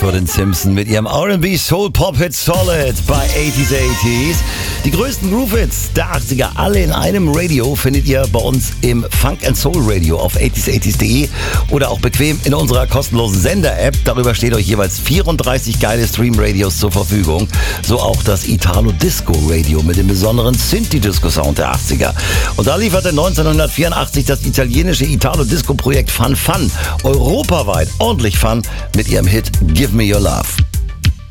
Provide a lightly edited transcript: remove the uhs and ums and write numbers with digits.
Ashford und Simpson mit ihrem R&B Soul Pop Hit Solid bei 80s 80s. Die größten Groove-Hits der 80er, alle in einem Radio, findet ihr bei uns im Funk and Soul Radio auf 80s80s.de oder auch bequem in unserer kostenlosen Sender-App. Darüber steht euch jeweils 34 geile Stream-Radios zur Verfügung. So auch das Italo-Disco-Radio mit dem besonderen Synthi-Disco-Sound der 80er. Und da lieferte 1984 das italienische Italo-Disco-Projekt Fun Fun europaweit ordentlich Fun mit ihrem Hit Give Me Your Love.